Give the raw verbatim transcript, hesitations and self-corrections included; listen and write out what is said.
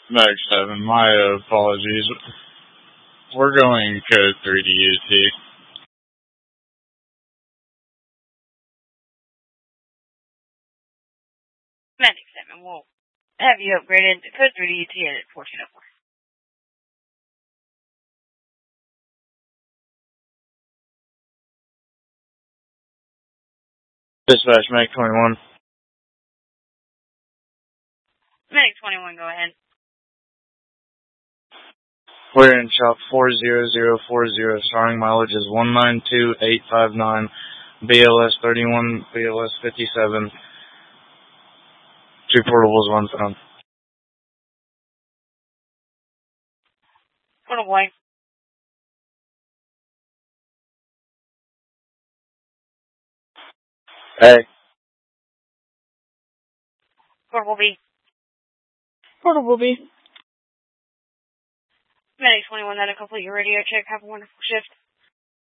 Max seven, my apologies. We're going code three to U T. Medic seven, we'll have you upgraded to code three to U T at fourteen oh four. Dispatch, Medic twenty-one. Medic twenty-one, go ahead. We're in shop four zero zero four zero. Starting mileage is one nine two eight five nine. B L S thirty-one, B L S fifty-seven. Two portables, one phone. Portable A. A. Portable B. Portable B. Medic twenty-one, that'll complete your radio check. Have a wonderful shift.